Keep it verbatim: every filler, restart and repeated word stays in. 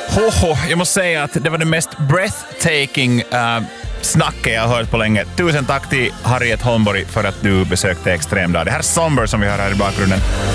Hoho, jag måste säga att det var det mest breathtaking uh, snacket jag har hört på länge. Tusen tack till Harriet Holmborg för att du besökte Extremdag. Det här är Somber som vi hör här i bakgrunden.